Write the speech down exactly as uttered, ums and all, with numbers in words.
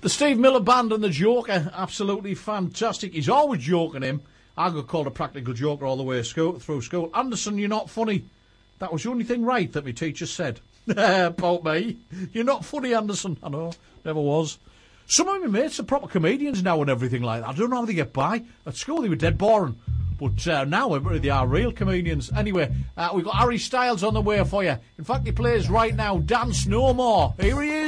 The Steve Miller Band and the Joker, absolutely fantastic. He's always joking him. I got called a practical joker all the way school, through school. Anderson, you're not funny. That was the only thing right that my teacher said. About me. You're not funny, Anderson. I know, never was. Some of my mates are proper comedians now and everything like that. I don't know how they get by. At school they were dead boring. But uh, now they are real comedians. Anyway, uh, we've got Harry Styles on the way for you. In fact, he plays right now, Dance No More. Here he is.